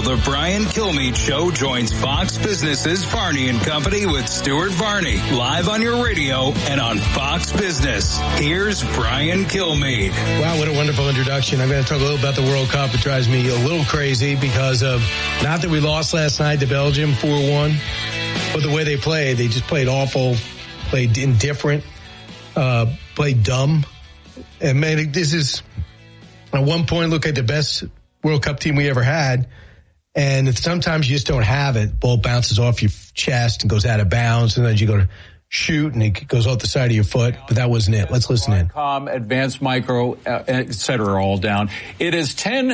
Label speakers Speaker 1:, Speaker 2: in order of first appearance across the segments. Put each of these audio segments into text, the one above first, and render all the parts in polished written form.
Speaker 1: the Brian Kilmeade Show joins Fox Business's Varney and Company with Stuart Varney, live on your radio and on Fox Business. Here's Brian Kilmeade.
Speaker 2: Wow, what a wonderful introduction. I'm going to talk a little about the World Cup. It drives me a little crazy because of, not that we lost last night to Belgium 4-1, but the way they played. They just played awful, played indifferent, played dumb. And man, this is, at one point, look at the best World Cup team we ever had. And sometimes you just don't have it. Ball bounces off your chest and goes out of bounds. And then you go to shoot and it goes off the side of your foot. But that wasn't it. Let's listen in.
Speaker 3: Advanced micro, et cetera, all down. It is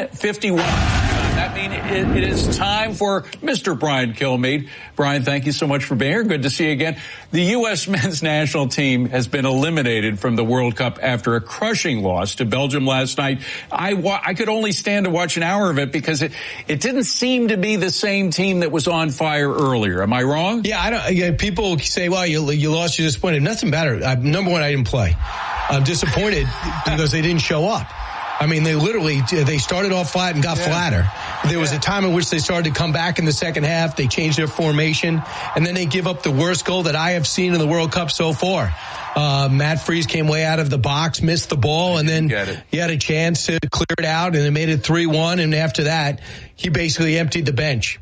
Speaker 3: 10:51. That means it is time for Mr. Brian Kilmeade. Brian, thank you so much for being here. Good to see you again. The U.S. men's national team has been eliminated from the World Cup after a crushing loss to Belgium last night. I could only stand to watch an hour of it because it didn't seem to be the same team that was on fire earlier. Am I wrong?
Speaker 2: Yeah, people say, well, you lost, you're disappointed. Nothing better. Number one, I didn't play. I'm disappointed because they didn't show up. I mean, they started off flat and got flatter. There was a time in which they started to come back in the second half. They changed their formation, and then they give up the worst goal that I have seen in the World Cup so far. Matt Freese came way out of the box, missed the ball, and then he had a chance to clear it out, and it made it 3-1, and after that, he basically emptied the bench.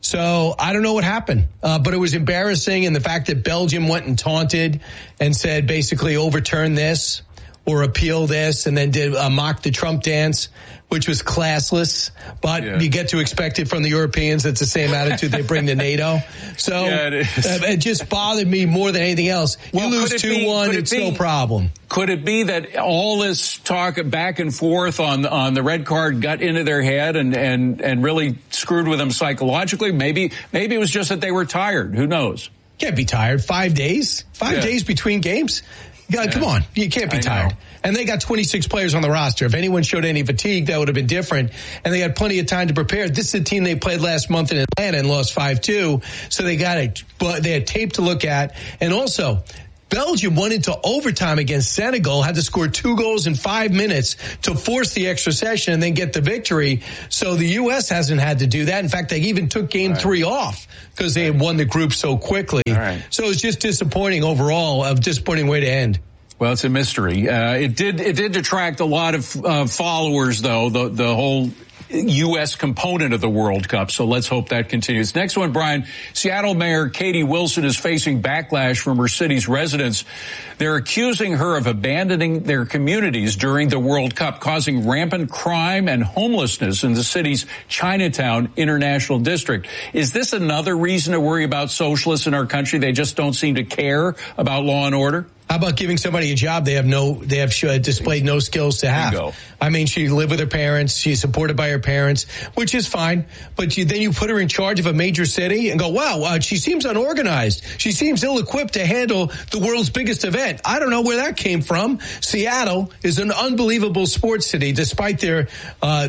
Speaker 2: So I don't know what happened, but it was embarrassing, and the fact that Belgium went and taunted and said basically overturn this or appeal this, and then did mock the Trump dance, which was classless. But you get to expect it from the Europeans. It's the same attitude they bring to NATO. So it just bothered me more than anything else. You lose 2-1, it's no problem.
Speaker 3: Could it be that all this talk back and forth on the red card got into their head and really screwed with them psychologically? Maybe it was just that they were tired. Who knows?
Speaker 2: Can't be tired. 5 days? 5 days between games? Come on, you can't be tired. And they got 26 players on the roster. If anyone showed any fatigue, that would have been different. And they had plenty of time to prepare. This is a team they played last month in Atlanta and lost 5-2. So they had tape to look at. And also, Belgium went into overtime against Senegal, had to score 2 goals in 5 minutes to force the extra session and then get the victory. So the U.S. hasn't had to do that. In fact, they even took game 3 off because they had won the group so quickly. So it's just disappointing overall, a disappointing way to end.
Speaker 3: Well, it's a mystery. It did detract a lot of followers, though, the whole U.S. component of the World Cup. So let's hope that continues. Next one, Brian. Seattle Mayor Katie Wilson is facing backlash from her city's residents. They're accusing her of abandoning their communities during the World Cup, causing rampant crime and homelessness in the city's Chinatown International District. Is this another reason to worry about socialists in our country? They just don't seem to care about law and order?
Speaker 2: How about giving somebody a job they have displayed no skills to have? I mean, she lived with her parents. She's supported by her parents, which is fine. But then you put her in charge of a major city and go, wow, she seems unorganized. She seems ill-equipped to handle the world's biggest event. I don't know where that came from. Seattle is an unbelievable sports city, despite all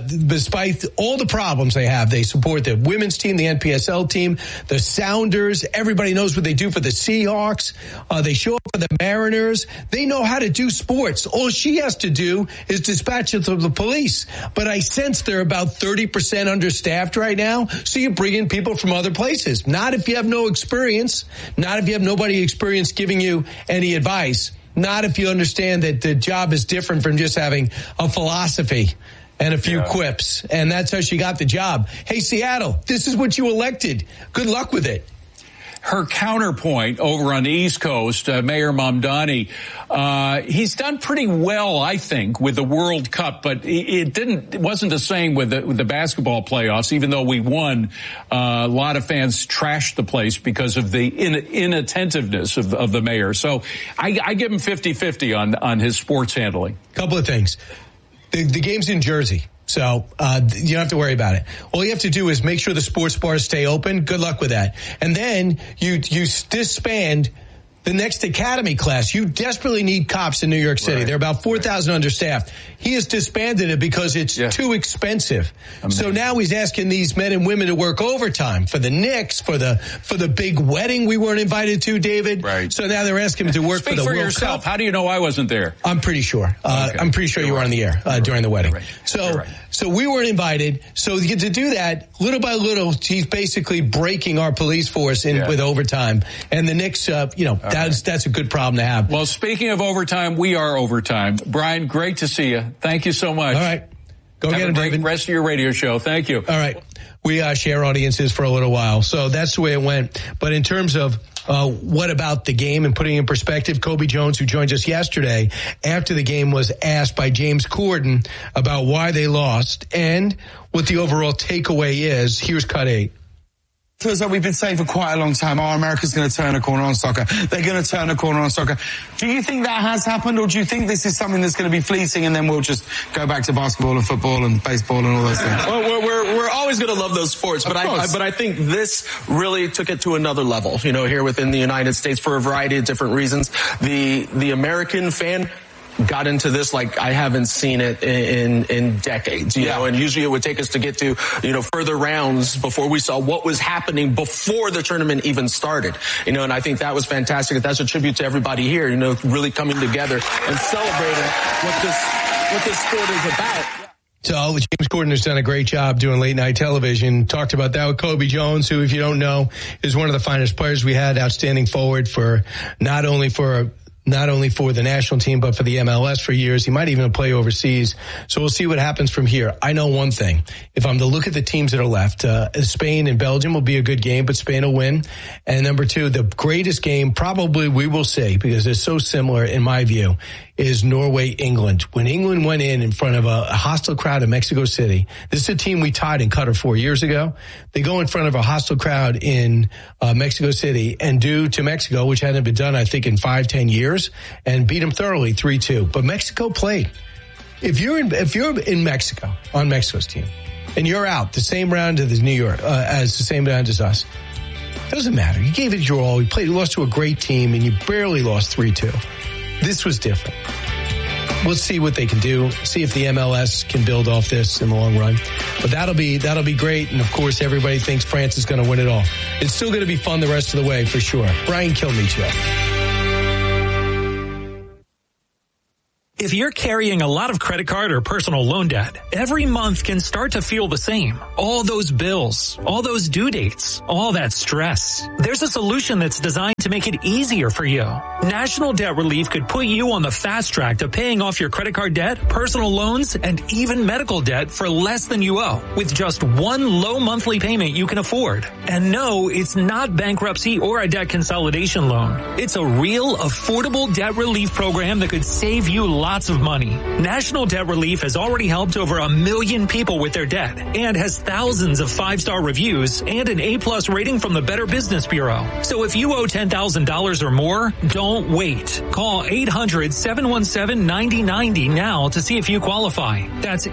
Speaker 2: the problems they have. They support the women's team, the NPSL team, the Sounders. Everybody knows what they do for the Seahawks. They show up for the Mariners. They know how to do sports. All she has to do is dispatch it to the police. But I sense they're about 30% understaffed right now. So you bring in people from other places. Not if you have no experience. Not if you have nobody experienced giving you any advice. Not if you understand that the job is different from just having a philosophy and a few quips. And that's how she got the job. Hey, Seattle, this is what you elected. Good luck with it.
Speaker 3: Her counterpoint over on the East Coast, Mayor Mamdani, he's done pretty well, I think, with the World Cup, but it wasn't the same with the basketball playoffs. Even though we won, a lot of fans trashed the place because of the inattentiveness of the mayor. So I give him 50-50 on his sports handling.
Speaker 2: Couple of things. The game's in Jersey. So you don't have to worry about it. All you have to do is make sure the sports bars stay open. Good luck with that. And then you disband the next academy class. You desperately need cops in New York City. Right. They're about 4,000 understaffed. He has disbanded it because it's too expensive. Amazing. So now he's asking these men and women to work overtime for the Knicks, for the big wedding we weren't invited to, David.
Speaker 3: Right.
Speaker 2: So now they're asking him to work for the World
Speaker 3: yourself.
Speaker 2: Cup.
Speaker 3: How do you know I wasn't there?
Speaker 2: I'm pretty sure. Okay. I'm pretty sure you were on the air during the wedding. Right. So we weren't invited. So to do that, little by little, he's basically breaking our police force with overtime. And the Knicks, that's a good problem to have.
Speaker 3: Well, speaking of overtime, we are overtime. Brian, great to see you. Thank you so much.
Speaker 2: All right. Go get him, David.
Speaker 3: Rest of your radio show. Thank you.
Speaker 2: All right. We share audiences for a little while. So that's the way it went. But in terms of what about the game and putting in perspective, Kobe Jones, who joined us yesterday after the game, was asked by James Corden about why they lost and what the overall takeaway is. Here's cut 8.
Speaker 4: Feels like we've been saying for quite a long time, America's going to turn a corner on soccer. They're going to turn a corner on soccer. Do you think that has happened, or do you think this is something that's going to be fleeting and then we'll just go back to basketball and football and baseball and all those things?
Speaker 5: Well, we're always going to love those sports, but I think this really took it to another level, here within the United States for a variety of different reasons. The American fan got into this like I haven't seen it in decades, you know, and usually it would take us to get to, further rounds before we saw what was happening before the tournament even started, and I think that was fantastic. That's a tribute to everybody here, really coming together and celebrating what this sport is about.
Speaker 2: So James Corden has done a great job doing late night television. Talked about that with Kobe Jones, who, if you don't know, is one of the finest players we had, outstanding forward for not only for the national team, but for the MLS for years. He might even play overseas. So we'll see what happens from here. I know one thing. If I'm to look at the teams that are left, Spain and Belgium will be a good game, but Spain will win. And number 2, the greatest game probably we will see, because they're so similar in my view, is Norway-England. When England went in front of a hostile crowd in Mexico City, this is a team we tied in Qatar 4 years ago. They go in front of a hostile crowd in Mexico City and do to Mexico, which hadn't been done, I think, in 5-10 years, and beat them thoroughly 3-2. But Mexico played. If you're in Mexico, on Mexico's team, and you're out the same round as New York, as the same round as us, doesn't matter. You gave it your all. You lost to a great team, and you barely lost 3-2. This was different. We'll see what they can do. See if the MLS can build off this in the long run. But that'll be great. And of course, everybody thinks France is going to win it all. It's still going to be fun the rest of the way for sure. Brian Kilmeade Show.
Speaker 6: If you're carrying a lot of credit card or personal loan debt, every month can start to feel the same. All those bills, all those due dates, all that stress. There's a solution that's designed to make it easier for you. National Debt Relief could put you on the fast track to paying off your credit card debt, personal loans, and even medical debt for less than you owe, with just one low monthly payment you can afford. And no, it's not bankruptcy or a debt consolidation loan. It's a real, affordable debt relief program that could save you lots of money. National Debt Relief has already helped over 1 million people with their debt and has thousands of 5-star reviews and an A+ rating from the Better Business Bureau. So if you owe $10,000 or more, don't wait. Call 800-717-9090 now to see if you qualify. That's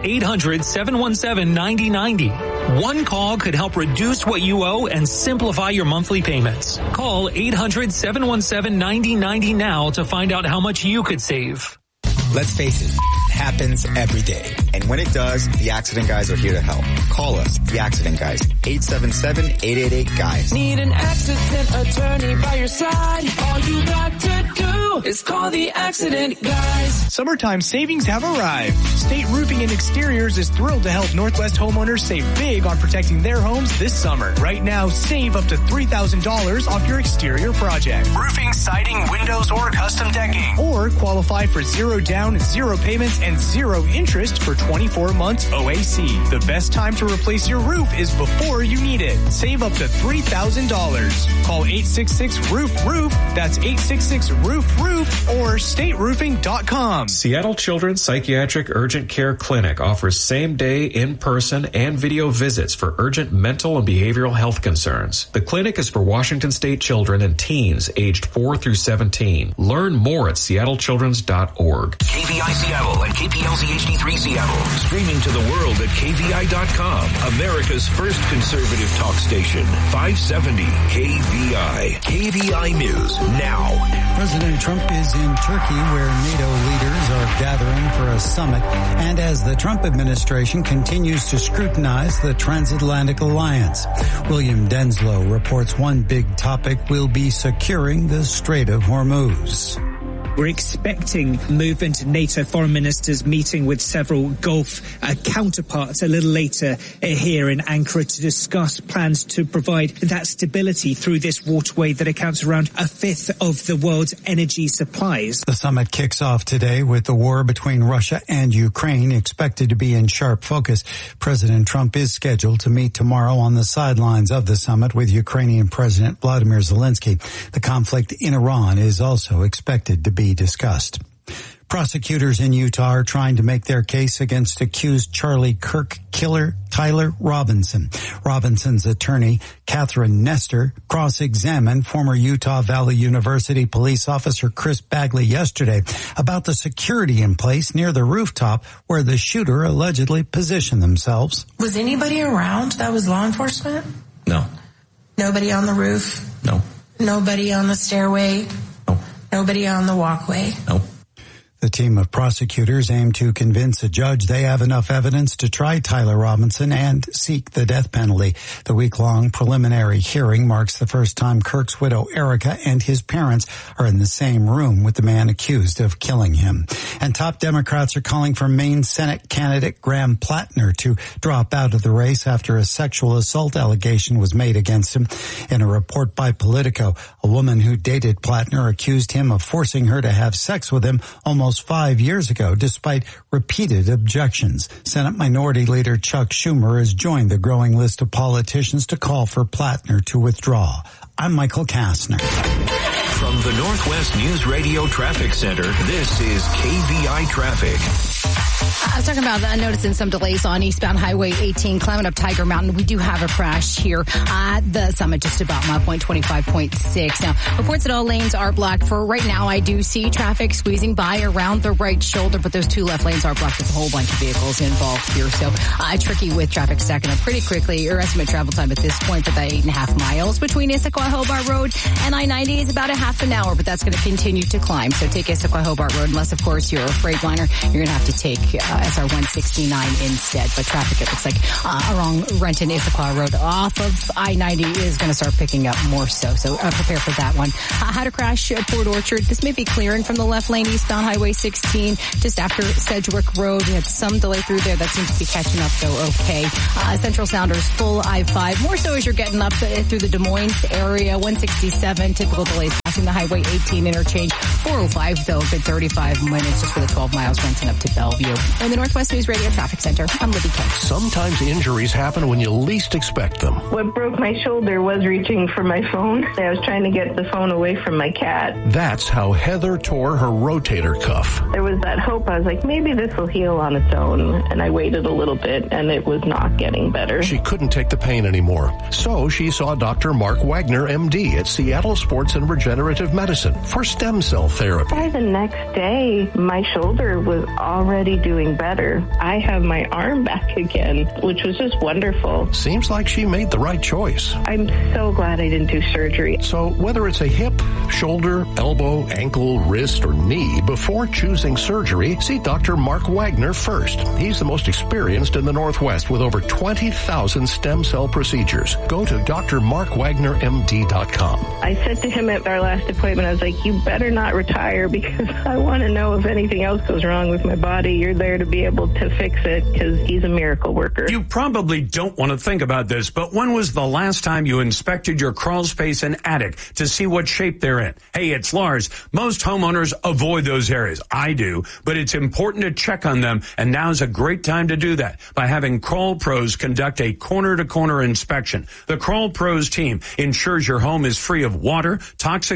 Speaker 6: 800-717-9090. One call could help reduce what you owe and simplify your monthly payments. Call 800-717-9090 now to find out how much you could save.
Speaker 7: Let's face it, it happens every day. And when it does, the Accident Guys are here to help. Call us, the Accident Guys, 877-888-GUYS.
Speaker 8: Need an accident attorney by your side? All you got to do is call the Accident Guys.
Speaker 9: Summertime savings have arrived. State Roofing and Exteriors is thrilled to help Northwest homeowners save big on protecting their homes this summer. Right now, save up to $3,000 off your exterior project. Roofing, siding, windows, or custom decking. Or qualify for 0 down, 0 payments, and 0 interest for 24 months OAC. The best time to replace your roof is before you need it. Save up to $3,000. Call 866-ROOF-ROOF. That's 866-ROOF-ROOF Roof or stateroofing.com.
Speaker 10: Seattle Children's Psychiatric Urgent Care Clinic offers same-day, in-person, and video visits for urgent mental and behavioral health concerns. The clinic is for Washington State children and teens aged 4 through 17. Learn more at seattlechildrens.org.
Speaker 11: KVI Seattle and KPLZ HD3 Seattle. Streaming to the world at KVI.com. America's first conservative talk station. 570 KVI. KVI News now.
Speaker 12: President Trump is in Turkey, where NATO leaders are gathering for a summit, and as the Trump administration continues to scrutinize the transatlantic alliance. William Denslow reports one big topic will be securing the Strait of Hormuz.
Speaker 13: We're expecting movement in NATO foreign ministers meeting with several Gulf counterparts a little later here in Ankara to discuss plans to provide that stability through this waterway that accounts around a fifth of the world's energy supplies.
Speaker 12: The summit kicks off today with the war between Russia and Ukraine expected to be in sharp focus. President Trump is scheduled to meet tomorrow on the sidelines of the summit with Ukrainian President Vladimir Zelensky. The conflict in Iran is also expected to be discussed. Prosecutors in Utah are trying to make their case against accused Charlie Kirk killer Tyler Robinson. Robinson's attorney, Catherine Nestor, cross-examined former Utah Valley University police officer Chris Bagley yesterday about the security in place near the rooftop where the shooter allegedly positioned themselves.
Speaker 14: Was anybody around that was law enforcement?
Speaker 15: No.
Speaker 14: Nobody on the roof?
Speaker 15: No.
Speaker 14: Nobody on the stairway?
Speaker 15: No.
Speaker 14: Nobody on the walkway?
Speaker 15: No.
Speaker 12: The team of prosecutors aim to convince a judge they have enough evidence to try Tyler Robinson and seek the death penalty. The week-long preliminary hearing marks the first time Kirk's widow, Erica, and his parents are in the same room with the man accused of killing him. And top Democrats are calling for Maine Senate candidate Graham Plattner to drop out of the race after a sexual assault allegation was made against him. In a report by Politico, a woman who dated Plattner accused him of forcing her to have sex with him almost 5 years ago, despite repeated objections. Senate Minority Leader Chuck Schumer has joined the growing list of politicians to call for Plattner to withdraw. I'm Michael Kastner.
Speaker 11: From the Northwest News Radio Traffic Center, this is KVI Traffic.
Speaker 16: I was talking about noticing some delays on eastbound Highway 18 climbing up Tiger Mountain. We do have a crash here at the summit, just about mile point 25.6. Now, reports that all lanes are blocked. For right now, I do see traffic squeezing by around the right shoulder, but those two left lanes are blocked. There's a whole bunch of vehicles involved here, so tricky with traffic stacking up pretty quickly. Your estimate travel time at this point for that 8.5 miles between Issaquah Hobart Road and I-90 is about a half an hour, but that's going to continue to climb. So take Issaquah Hobart Road, unless, of course, you're a Freightliner. You're going to have to take SR 169 instead, but traffic, it looks like along Renton Issaquah Road off of I-90 is going to start picking up more so prepare for that one. Had a crash at Port Orchard. This may be clearing from the left lane eastbound Highway 16 just after Sedgwick Road. We had some delay through there. That seems to be catching up though okay. Central Sounders full I-5, more so as you're getting up through the Des Moines area. 167 typical delays passing the Highway 18 interchange. 405 though, good 35 minutes just for the 12 miles Renton up to Bellevue. In the Northwest News Radio Traffic Center, I'm Libby Kay.
Speaker 17: Sometimes injuries happen when you least expect them.
Speaker 18: What broke my shoulder was reaching for my phone. I was trying to get the phone away from my cat.
Speaker 17: That's how Heather tore her rotator cuff.
Speaker 18: There was that hope. I was like, maybe this will heal on its own. And I waited a little bit, and it was not getting better.
Speaker 17: She couldn't take the pain anymore. So she saw Dr. Mark Wagner, MD, at Seattle Sports and Regenerative Medicine for stem cell therapy.
Speaker 18: By the next day, my shoulder was already doing better. I have my arm back again, which was just wonderful.
Speaker 17: Seems like she made the right choice.
Speaker 18: I'm so glad I didn't do surgery.
Speaker 17: So whether it's a hip, shoulder, elbow, ankle, wrist, or knee, before choosing surgery, see Dr. Mark Wagner first. He's the most experienced in the Northwest with over 20,000 stem cell procedures. Go to drmarkwagnermd.com.
Speaker 18: I said to him at our last appointment, I was like, you better not retire because I want to know if anything else goes wrong with my body. You're there to be able to fix it because he's a miracle worker.
Speaker 19: You probably don't want to think about this, but when was the last time you inspected your crawl space and attic to see what shape they're in? Hey, it's Lars. Most homeowners avoid those areas. I do, but it's important to check on them, and now's a great time to do that by having Crawl Pros conduct a corner-to-corner inspection. The Crawl Pros team ensures your home is free of water, toxic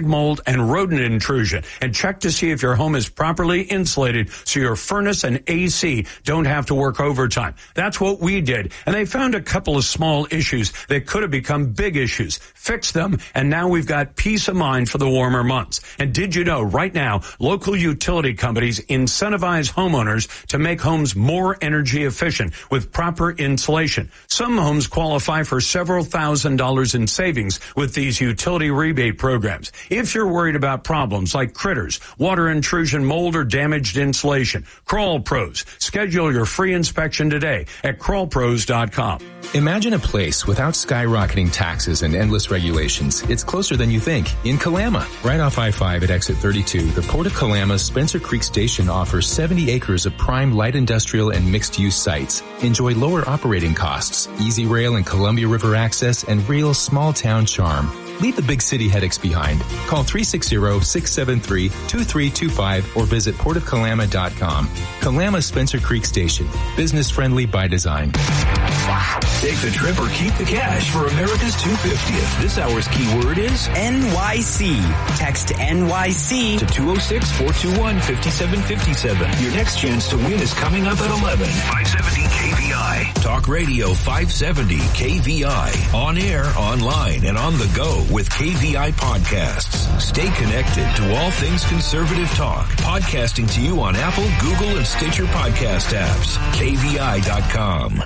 Speaker 19: slag, mold, and rodent intrusion. And check to see if your home is properly insulated so your furnace and AC don't have to work overtime. That's what we did. And they found a couple of small issues that could have become big issues. Fixed them, and now we've got peace of mind for the warmer months. And did you know right now, local utility companies incentivize homeowners to make homes more energy efficient with proper insulation. Some homes qualify for several $1,000s in savings with these utility rebate programs. If you're worried about problems like critters, water intrusion, mold, or damaged insulation, Crawl Pros. Schedule your free inspection today at crawlpros.com.
Speaker 15: Imagine a place without skyrocketing taxes and endless regulations. It's closer than you think. In Kalama, right off I-5 at exit 32, the Port of Kalama's Spencer Creek Station offers 70 acres of prime light industrial and mixed-use sites. Enjoy lower operating costs, easy rail and Columbia River access, and real small-town charm. Leave the big city headaches behind. Call 360-673-2325 or visit portofkalama.com. Kalama Spencer Creek Station. Business friendly by design.
Speaker 11: Take the trip or keep the cash for America's 250th. This hour's keyword is
Speaker 20: NYC. Text NYC
Speaker 11: to 206-421-5757. Your next chance to win is coming up at 11. 570 KVI. Talk Radio 570 KVI. On air, online, and on the go with KVI podcasts. Stay connected to all things conservative talk. Podcasting to you on Apple, Google, and Stitcher podcast apps. KVI.com.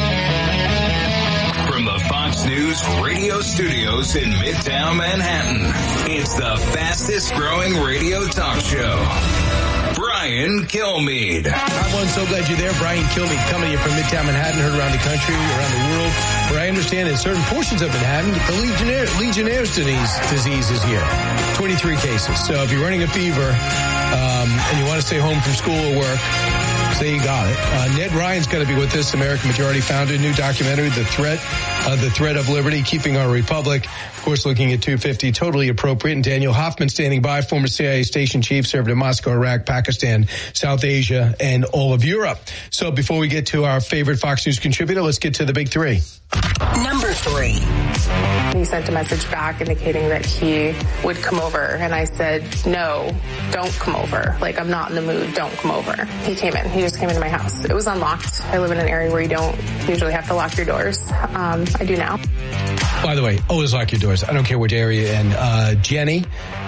Speaker 1: From the Fox News radio studios in Midtown Manhattan, it's the fastest growing radio talk show. Brian Kilmeade.
Speaker 2: Hi, everyone. So glad you're there. Brian Kilmeade coming to you from Midtown Manhattan, heard around the country, around the world. Where I understand in certain portions of Manhattan, the Legionnaire's disease is here. 23 cases. So if you're running a fever and you want to stay home from school or work, say you got it. Ned Ryan's going to be with us, American Majority founder, new documentary, The Threat of Liberty, Keeping Our Republic. Of course, looking at 250, totally appropriate. And Daniel Hoffman standing by, former CIA station chief, served in Moscow, Iraq, Pakistan, South Asia, and all of Europe. So before we get to our favorite Fox News contributor, let's get to the big three.
Speaker 21: Number 3. He sent a message back indicating that he would come over, and I said, no, don't come over. Like, I'm not in the mood. Don't come over. He came in. He just came into my house. It was unlocked. I live in an area where you don't usually have to lock your doors. I do now.
Speaker 2: By the way, always lock your doors. I don't care which area. And Jenny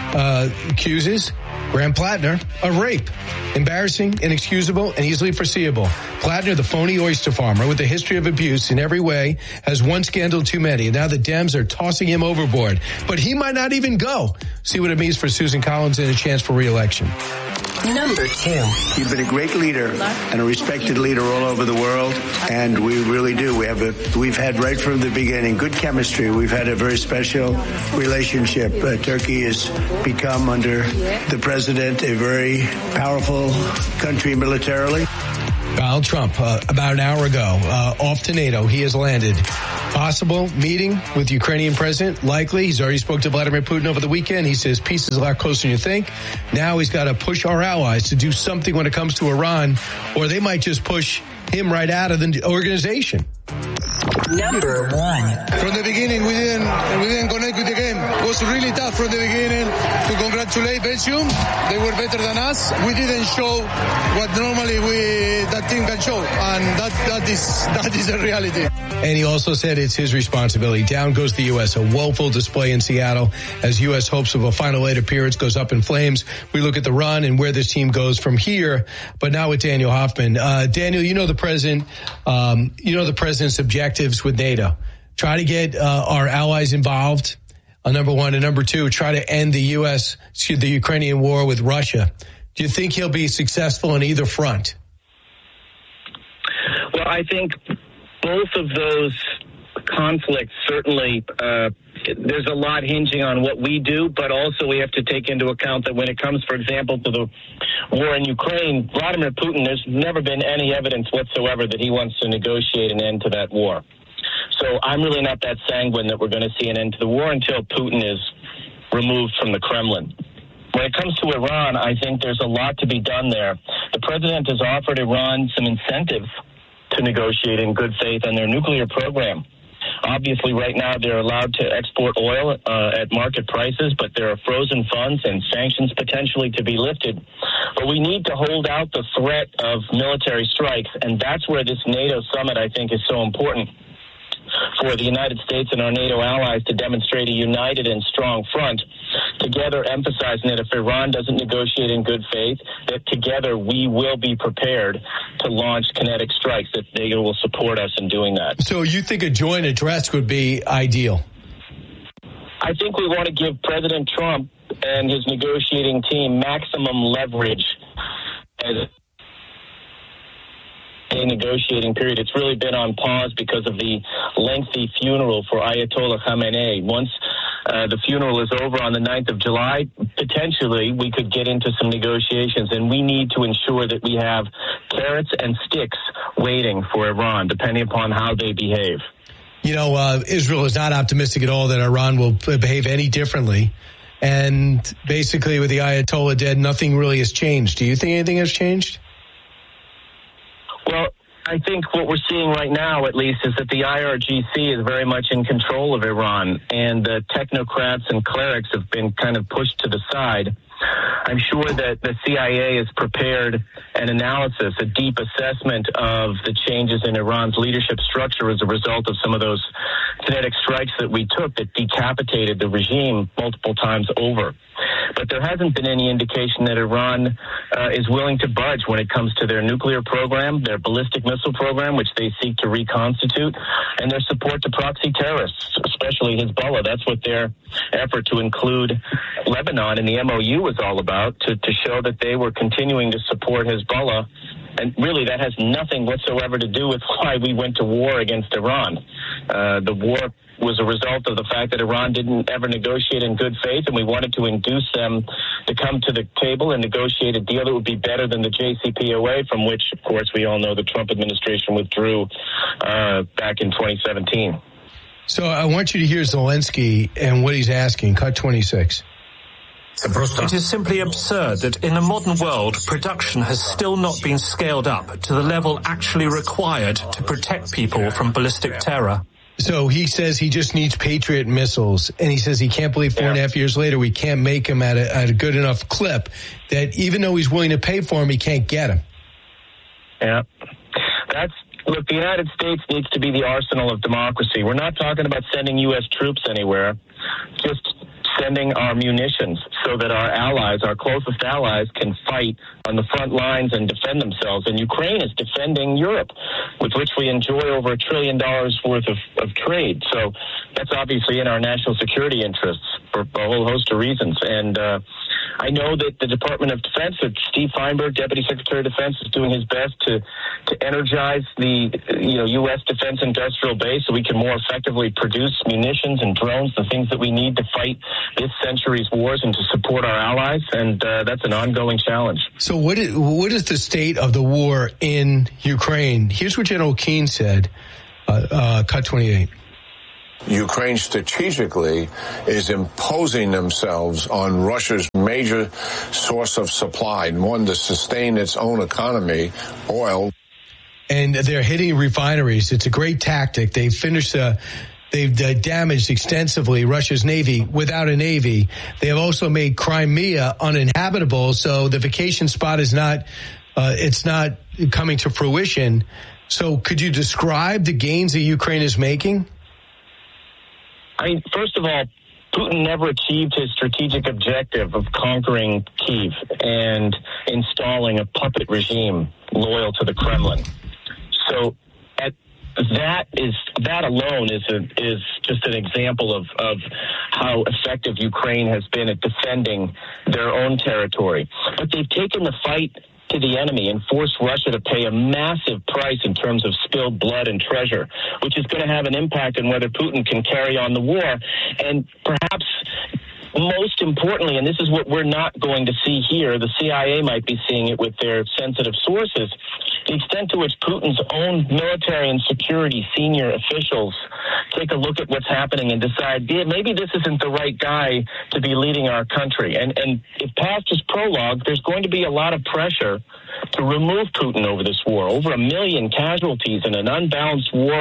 Speaker 2: accuses Graham Plattner of rape. Embarrassing, inexcusable, and easily foreseeable. Plattner, the phony oyster farmer with a history of abuse in every way, has one scandal too many. And now the Dems are tossing him overboard. But he might not even go. See what it means for Susan Collins and a chance for re-election.
Speaker 21: Number 2.
Speaker 22: You've been a great leader and a respected leader all over the world, and we really do. We've had right from the beginning good chemistry. We've had a very special relationship. Turkey has become, under the president, a very powerful country militarily.
Speaker 2: Donald Trump, about an hour ago, off to NATO. He has landed. Possible meeting with Ukrainian president? Likely. He's already spoke to Vladimir Putin over the weekend. He says peace is a lot closer than you think. Now he's got to push our allies to do something when it comes to Iran, or they might just push him right out of the organization.
Speaker 21: Number 1.
Speaker 23: From the beginning, we didn't connect with the game. It was really tough from the beginning to congratulate Belgium. They were better than us. We didn't show what normally that team can show, and that is a reality.
Speaker 2: And he also said it's his responsibility. Down goes the U.S. A woeful display in Seattle as U.S. hopes of a Final Eight appearance goes up in flames. We look at the run and where this team goes from here. But now with Daniel Hoffman. Daniel, you know the president. The president's objectives with NATO. Try to get our allies involved. Number 1, and number 2, try to end the Ukrainian war with Russia. Do you think he'll be successful on either front?
Speaker 24: Well, I think both of those conflicts certainly, there's a lot hinging on what we do, but also we have to take into account that when it comes, for example, to the war in Ukraine, Vladimir Putin, there's never been any evidence whatsoever that he wants to negotiate an end to that war. So I'm really not that sanguine that we're going to see an end to the war until Putin is removed from the Kremlin. When it comes to Iran, I think there's a lot to be done there. The president has offered Iran some incentives to negotiate in good faith on their nuclear program. Obviously, right now they're allowed to export oil at market prices, but there are frozen funds and sanctions potentially to be lifted. But we need to hold out the threat of military strikes, and that's where this NATO summit, I think, is so important for the United States and our NATO allies to demonstrate a united and strong front, together emphasizing that if Iran doesn't negotiate in good faith, that together we will be prepared to launch kinetic strikes, that NATO will support us in doing that.
Speaker 2: So you think a joint address would be ideal?
Speaker 24: I think we want to give President Trump and his negotiating team maximum leverage as a negotiating period. It's really been on pause because of the lengthy funeral for Ayatollah Khamenei. Once the funeral is over on the 9th of July, potentially we could get into some negotiations, and we need to ensure that we have carrots and sticks waiting for Iran, depending upon how they behave.
Speaker 2: You know, Israel is not optimistic at all that Iran will behave any differently. And basically with the Ayatollah dead, nothing really has changed. Do you think anything has changed?
Speaker 24: Well, I think what we're seeing right now, at least, is that the IRGC is very much in control of Iran, and the technocrats and clerics have been kind of pushed to the side. I'm sure that the CIA has prepared an analysis, a deep assessment of the changes in Iran's leadership structure as a result of some of those kinetic strikes that we took that decapitated the regime multiple times over. But there hasn't been any indication that Iran is willing to budge when it comes to their nuclear program, their ballistic missile program, which they seek to reconstitute, and their support to proxy terrorists, especially Hezbollah. That's what their effort to include Lebanon in the MOU was all about, to show that they were continuing to support Hezbollah. And really, that has nothing whatsoever to do with why we went to war against Iran. The war was a result of the fact that Iran didn't ever negotiate in good faith, and we wanted to induce them to come to the table and negotiate a deal that would be better than the JCPOA, from which, of course, we all know the Trump administration withdrew back in 2017.
Speaker 2: So I want you to hear Zelensky and what he's asking. Cut 26.
Speaker 3: It is simply absurd that in a modern world, production has still not been scaled up to the level actually required to protect people from ballistic terror.
Speaker 2: So he says he just needs Patriot missiles, and he says he can't believe 4.5 years later we can't make him at a good enough clip, that even though he's willing to pay for him, he can't get him.
Speaker 24: Yeah. Look, the United States needs to be the arsenal of democracy. We're not talking about sending U.S. troops anywhere, just sending our munitions so that our allies, our closest allies, can fight on the front lines and defend themselves. And Ukraine is defending Europe, with which we enjoy over $1 trillion worth of trade. So that's obviously in our national security interests for a whole host of reasons. And I know that the Department of Defense, that Steve Feinberg, Deputy Secretary of Defense, is doing his best to energize the U.S. defense industrial base so we can more effectively produce munitions and drones, the things that we need to fight this century's wars and to support our allies. And that's an ongoing challenge.
Speaker 2: So what is the state of the war in Ukraine? Here's what General Keane said. Cut 28.
Speaker 4: Ukraine strategically is imposing themselves on Russia's major source of supply, and one to sustain its own economy, oil.
Speaker 2: And they're hitting refineries. It's a great tactic. They've damaged extensively Russia's navy without a navy. They have also made Crimea uninhabitable, so the vacation spot is not coming to fruition. So could you describe the gains that Ukraine is making?
Speaker 24: I mean, first of all, Putin never achieved his strategic objective of conquering Kyiv and installing a puppet regime loyal to the Kremlin. So that alone is just an example of how effective Ukraine has been at defending their own territory. But they've taken the fight to the enemy and forced Russia to pay a massive price in terms of spilled blood and treasure, which is going to have an impact on whether Putin can carry on the war. And perhaps most importantly, and this is what we're not going to see here, the CIA might be seeing it with their sensitive sources, the extent to which Putin's own military and security senior officials take a look at what's happening and decide, maybe this isn't the right guy to be leading our country. And if past is prologue, there's going to be a lot of pressure to remove Putin over this war. Over 1 million casualties in an unbalanced war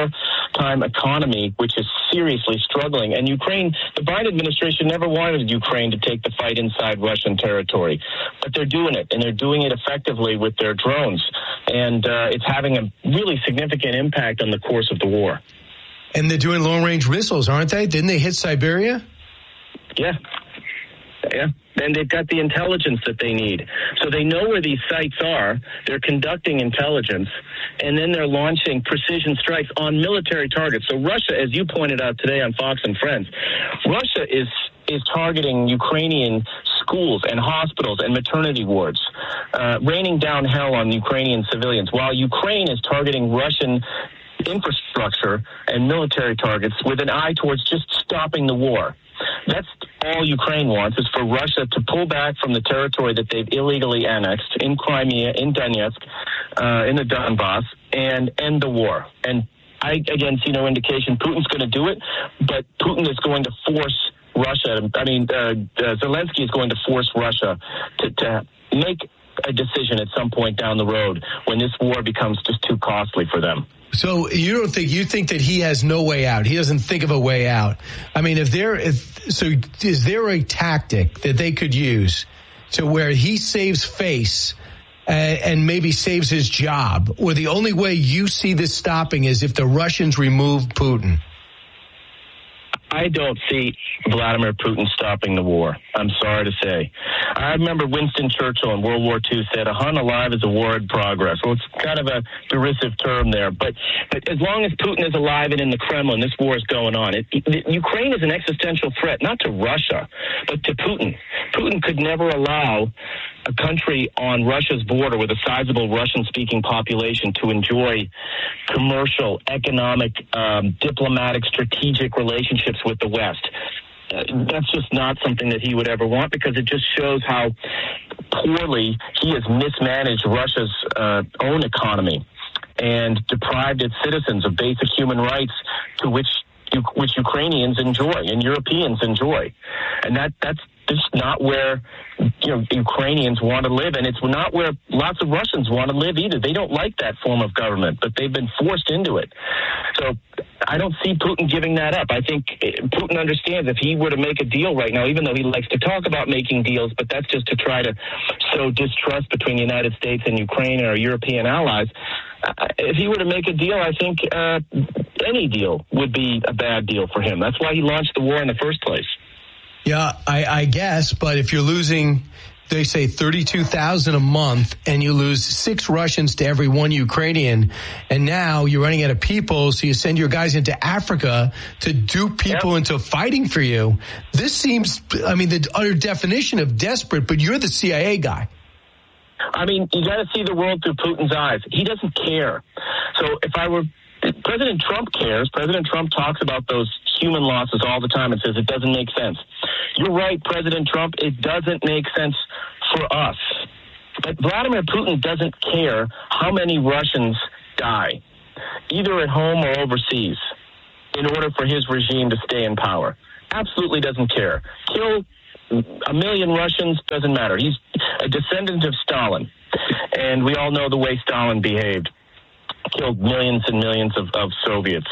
Speaker 24: time economy, which is seriously struggling. And Ukraine, the Biden administration never wanted Ukraine to take the fight inside Russian territory, but they're doing it, and they're doing it effectively with their drones. And it's having a really significant impact on the course of the war.
Speaker 2: And they're doing long-range missiles, aren't they? Didn't they hit Siberia?
Speaker 24: Yeah. And they've got the intelligence that they need. So they know where these sites are. They're conducting intelligence, and then they're launching precision strikes on military targets. So Russia, as you pointed out today on Fox and Friends, Russia is targeting Ukrainian schools and hospitals and maternity wards, raining down hell on Ukrainian civilians, while Ukraine is targeting Russian infrastructure and military targets with an eye towards just stopping the war. That's all Ukraine wants, is for Russia to pull back from the territory that they've illegally annexed in Crimea, in Donetsk, in the Donbass, and end the war. And I, again, see no indication Putin's going to do it, but Putin is going to force Russia. Zelensky is going to force Russia to make a decision at some point down the road when this war becomes just too costly for them.
Speaker 2: So you think that he has no way out? He doesn't think of a way out. I mean, is there a tactic that they could use to where he saves face and maybe saves his job? Or the only way you see this stopping is if the Russians remove Putin?
Speaker 24: I don't see Vladimir Putin stopping the war. I'm sorry to say. I remember Winston Churchill in World War II said, "A Hun alive is a war in progress." Well, it's kind of a derisive term there. But as long as Putin is alive and in the Kremlin, this war is going on. Ukraine is an existential threat, not to Russia, but to Putin. Putin could never allow a country on Russia's border with a sizable Russian-speaking population to enjoy commercial, economic, diplomatic, strategic relationships with the West. That's just not something that he would ever want, because it just shows how poorly he has mismanaged Russia's own economy and deprived its citizens of basic human rights to which Ukrainians enjoy and Europeans enjoy. And that's just not where Ukrainians want to live, and it's not where lots of Russians want to live either. They don't like that form of government, but they've been forced into it. So I don't see Putin giving that up. I think Putin understands if he were to make a deal right now, even though he likes to talk about making deals, but that's just to try to sow distrust between the United States and Ukraine and our European allies. If he were to make a deal, I think any deal would be a bad deal for him. That's why he launched the war in the first place.
Speaker 2: Yeah, I guess, but if you're losing, they say 32,000 a month, and you lose 6 Russians to every 1 Ukrainian, and now you're running out of people, so you send your guys into Africa to dupe people into fighting for you. This seems, the utter definition of desperate, but you're the CIA guy.
Speaker 24: I mean, you got to see the world through Putin's eyes. He doesn't care. So President Trump cares. President Trump talks about those human losses all the time and says it doesn't make sense. You're right, President Trump, it doesn't make sense for us. But Vladimir Putin doesn't care how many Russians die, either at home or overseas, in order for his regime to stay in power. Absolutely doesn't care. Kill 1 million Russians, doesn't matter. He's a descendant of Stalin, and we all know the way Stalin behaved. Killed millions and millions of Soviets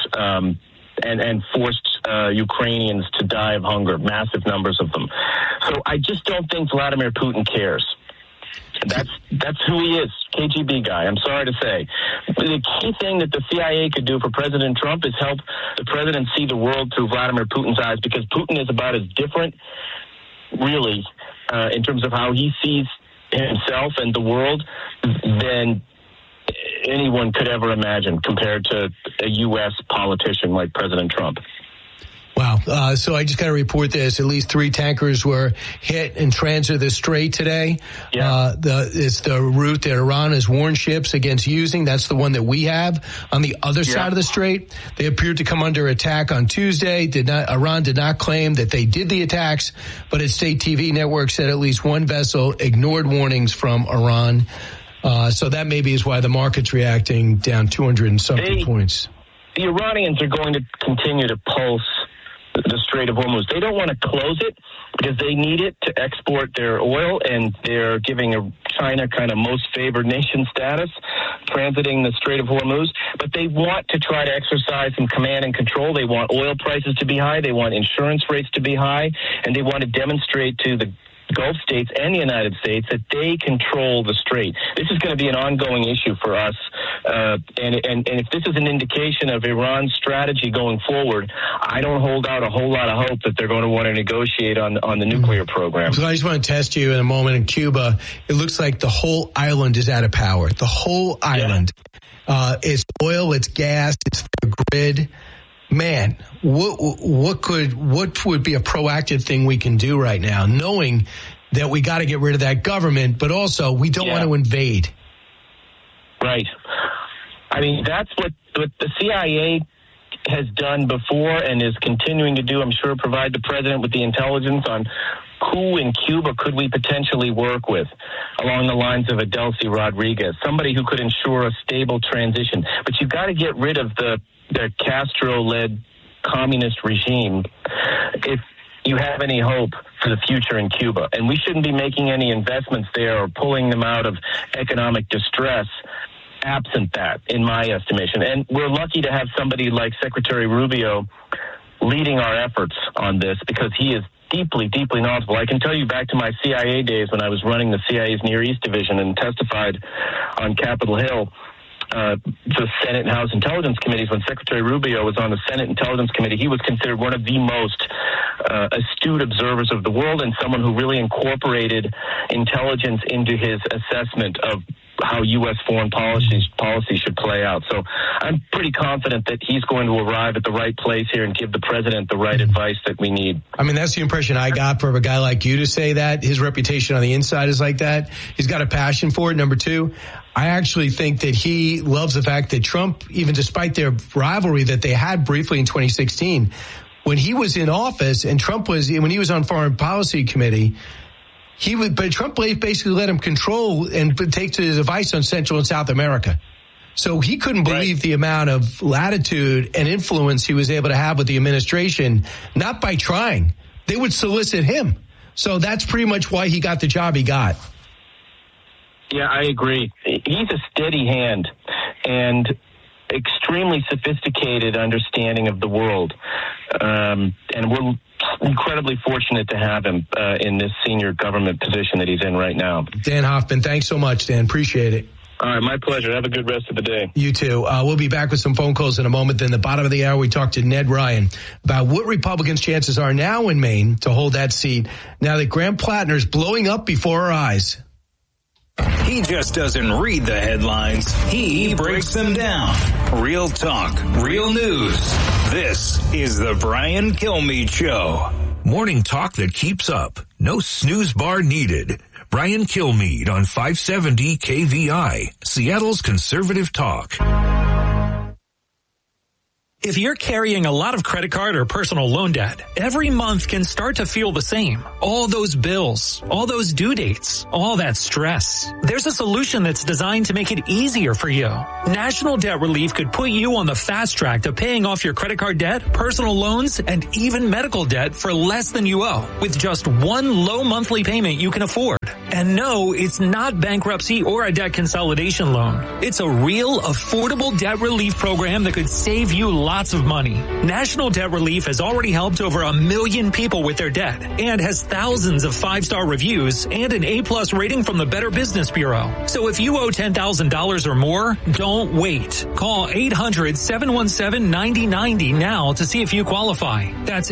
Speaker 24: and forced Ukrainians to die of hunger, massive numbers of them. So I just don't think Vladimir Putin cares. That's who he is, KGB guy, I'm sorry to say. The key thing that the CIA could do for President Trump is help the president see the world through Vladimir Putin's eyes, because Putin is about as different, really, in terms of how he sees himself and the world than anyone could ever imagine compared to a U.S. politician like President Trump.
Speaker 2: Wow. So I just got to report this. At least 3 tankers were hit in transit of the Strait today. Yeah. It's the route that Iran has warned ships against using. That's the one that we have on the other side of the Strait. They appeared to come under attack on Tuesday. Iran did not claim that they did the attacks, but its state TV network said at least one vessel ignored warnings from Iran. So that maybe is why the market's reacting down 200 and something points.
Speaker 24: The Iranians are going to continue to pulse the Strait of Hormuz. They don't want to close it because they need it to export their oil, and they're giving China kind of most favored nation status, transiting the Strait of Hormuz. But they want to try to exercise some command and control. They want oil prices to be high. They want insurance rates to be high. And they want to demonstrate to the Gulf states and the United States that they control the strait. This is going to be an ongoing issue for us. And if this is an indication of Iran's strategy going forward, I don't hold out a whole lot of hope that they're going to want to negotiate on the nuclear program.
Speaker 2: So I just want to test you in a moment. In Cuba, it looks like the whole island is out of power. The whole island. It's oil, it's gas, it's the grid. Man, what would be a proactive thing we can do right now, knowing that we got to get rid of that government, but also we don't want to invade?
Speaker 24: Right. I mean, that's what the CIA has done before and is continuing to do. I'm sure provide the president with the intelligence on who in Cuba could we potentially work with along the lines of a Delcy Rodriguez, somebody who could ensure a stable transition. But you've got to get rid of the Castro-led communist regime if you have any hope for the future in Cuba. And we shouldn't be making any investments there or pulling them out of economic distress absent that, in my estimation. And we're lucky to have somebody like Secretary Rubio leading our efforts on this because he is deeply, deeply knowledgeable. I can tell you back to my CIA days when I was running the CIA's Near East Division and testified on Capitol Hill, the Senate and House Intelligence Committees. When Secretary Rubio was on the Senate Intelligence Committee, he was considered one of the most astute observers of the world and someone who really incorporated intelligence into his assessment of how U.S. foreign policy should play out. So I'm pretty confident that he's going to arrive at the right place here and give the president the right advice that we need.
Speaker 2: I mean, that's the impression I got from a guy like you to say that. His reputation on the inside is like that. He's got a passion for it. Number two, I actually think that he loves the fact that Trump, even despite their rivalry that they had briefly in 2016, when he was in office and when he was on Foreign Policy Committee, but Trump basically let him control and take to his advice on Central and South America. So he couldn't believe the amount of latitude and influence he was able to have with the administration, not by trying. They would solicit him. So that's pretty much why he got the job he got.
Speaker 24: Yeah, I agree. He's a steady hand and extremely sophisticated understanding of the world. And we're incredibly fortunate to have him in this senior government position that he's in right now.
Speaker 2: Dan Hoffman, thanks so much, Dan. Appreciate it.
Speaker 24: All right, my pleasure. Have a good rest of the day.
Speaker 2: You too. We'll be back with some phone calls in a moment. Then the bottom of the hour, we talk to Ned Ryan about what Republicans' chances are now in Maine to hold that seat now that Graham Plattner's blowing up before our eyes.
Speaker 1: He just doesn't read the headlines. He breaks them down. Real talk, real news. This is the Brian Kilmeade Show.
Speaker 11: Morning talk that keeps up. No snooze bar needed. Brian Kilmeade on 570 KVI, Seattle's conservative talk.
Speaker 5: If you're carrying a lot of credit card or personal loan debt, every month can start to feel the same. All those bills, all those due dates, all that stress. There's a solution that's designed to make it easier for you. National Debt Relief could put you on the fast track to paying off your credit card debt, personal loans, and even medical debt for less than you owe, with just one low monthly payment you can afford. And no, it's not bankruptcy or a debt consolidation loan. It's a real, affordable debt relief program that could save you lots of money. National Debt Relief has already helped over 1 million people with their debt and has thousands of 5-star reviews and an A+ rating from the Better Business Bureau. So if you owe $10,000 or more, don't wait. Call 800-717-9090 now to see if you qualify. That's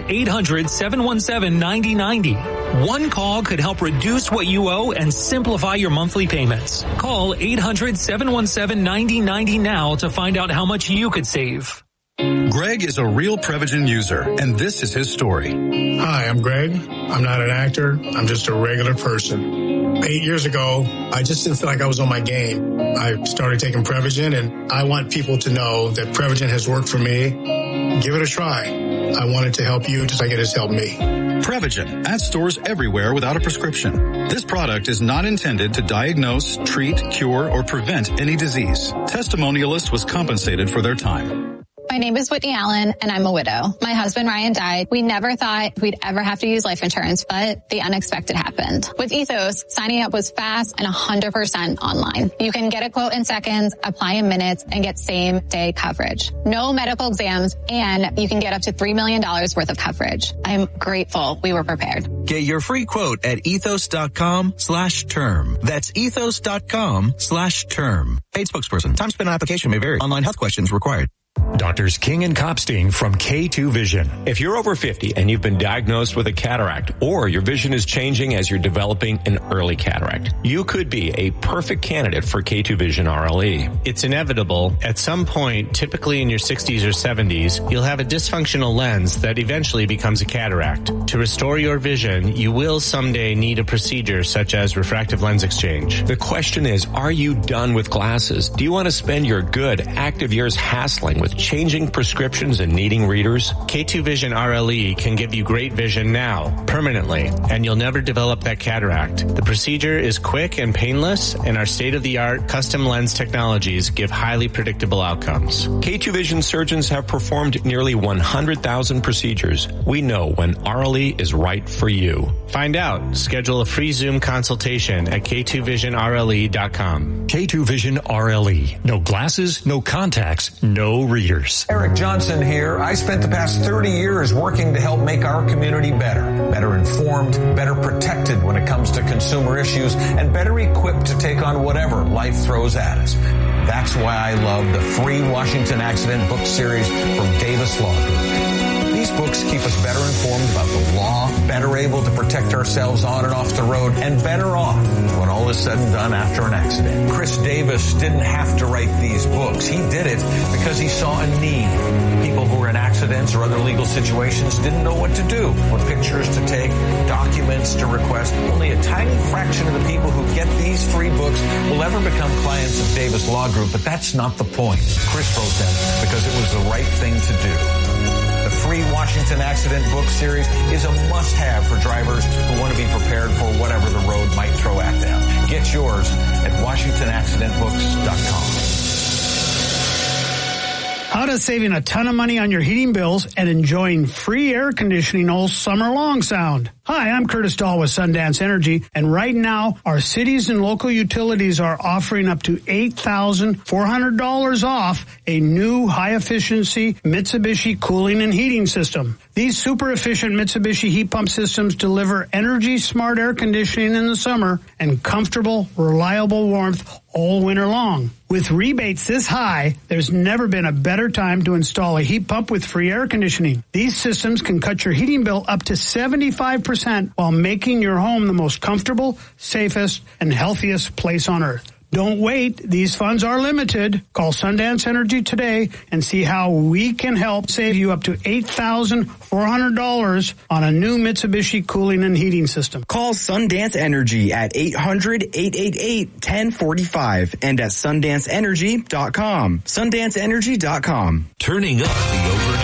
Speaker 5: 800-717-9090. One call could help reduce what you owe and simplify your monthly payments. Call 800-717-9090 now to find out how much you could save.
Speaker 6: Greg is a real Prevagen user, and this is his story.
Speaker 7: Hi, I'm Greg. I'm not an actor. I'm just a regular person. 8 years ago, I just didn't feel like I was on my game. I started taking Prevagen, and I want people to know that Prevagen has worked for me. Give it a try. I wanted to help you just like it has helped me.
Speaker 6: Prevagen at stores everywhere without a prescription. This product is not intended to diagnose, treat, cure, or prevent any disease. Testimonialist was compensated for their time.
Speaker 8: My name is Whitney Allen, and I'm a widow. My husband, Ryan, died. We never thought we'd ever have to use life insurance, but the unexpected happened. With Ethos, signing up was fast and 100% online. You can get a quote in seconds, apply in minutes, and get same-day coverage. No medical exams, and you can get up to $3 million worth of coverage. I'm grateful we were prepared.
Speaker 9: Get your free quote at ethos.com/term. That's ethos.com/term. Paid spokesperson. Time spent on application may vary. Online health questions required.
Speaker 10: Doctors King and Kopstein from K2 Vision. If you're over 50 and you've been diagnosed with a cataract, or your vision is changing as you're developing an early cataract, you could be a perfect candidate for K2 Vision RLE.
Speaker 13: It's inevitable. At some point, typically in your 60s or 70s, you'll have a dysfunctional lens that eventually becomes a cataract. To restore your vision, you will someday need a procedure such as refractive lens exchange.
Speaker 10: The question is, are you done with glasses? Do you want to spend your good, active years hassling with changing prescriptions and needing readers?
Speaker 13: K2 Vision RLE can give you great vision now, permanently, and you'll never develop that cataract. The procedure is quick and painless, and our state-of-the-art custom lens technologies give highly predictable outcomes.
Speaker 10: K2 Vision surgeons have performed nearly 100,000 procedures. We know when RLE is right for you.
Speaker 13: Find out. Schedule a free Zoom consultation at k2visionrle.com.
Speaker 10: K2 Vision RLE. No glasses, no contacts, no readers.
Speaker 25: Eric Johnson here. I spent the past 30 years working to help make our community better informed, better protected when it comes to consumer issues, and better equipped to take on whatever life throws at us. That's why I love the free Washington Accident book series from Davis Law Group. These books keep us better informed about the law, better able to protect ourselves on and off the road, and better off when all is said and done after an accident. Chris Davis didn't have to write these books. He did it because he saw a need. People who were in accidents or other legal situations didn't know what to do, what pictures to take, documents to request. Only a tiny fraction of the people who get these free books will ever become clients of Davis Law Group, but that's not the point. Chris wrote them because it was the right thing to do. The free Washington Accident book series is a must-have for drivers who want to be prepared for whatever the road might throw at them. Get yours at WashingtonAccidentBooks.com.
Speaker 26: How does saving a ton of money on your heating bills and enjoying free air conditioning all summer long sound? Hi, I'm Curtis Dahl with Sundance Energy, and right now, our cities and local utilities are offering up to $8,400 off a new high-efficiency Mitsubishi cooling and heating system. These super-efficient Mitsubishi heat pump systems deliver energy-smart air conditioning in the summer and comfortable, reliable warmth all winter long. With rebates this high, there's never been a better time to install a heat pump with free air conditioning. These systems can cut your heating bill up to 75% while making your home the most comfortable, safest, and healthiest place on earth. Don't wait. These funds are limited. Call Sundance Energy today and see how we can help save you up to $8,400 on a new Mitsubishi cooling and heating system.
Speaker 20: Call Sundance Energy at 800-888-1045 and at SundanceEnergy.com. SundanceEnergy.com.
Speaker 11: Turning up the overnight